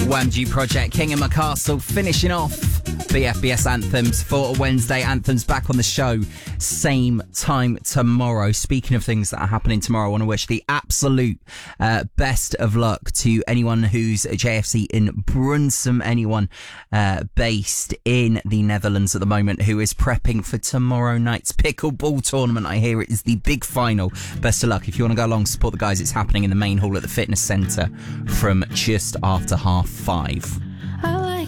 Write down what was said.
Wamji Project, King in My Castle, finishing off BFBS Anthems for a Wednesday. Anthems back on the show, same time tomorrow. Speaking of things that are happening tomorrow, I want to wish the absolute best of luck to anyone who's at JFC in Brunsum, anyone based in the Netherlands at the moment who is prepping for tomorrow night's pickleball tournament. I hear it is the big final. Best of luck. If you want to go along, support the guys. It's happening in the main hall at the fitness centre from just after 5:30.